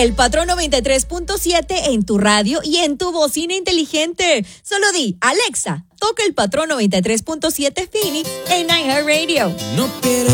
El Patrón 93.7 en tu radio y en tu bocina inteligente. Solo di, Alexa, toca el Patrón 93.7 Phoenix en iHeartRadio. No quiero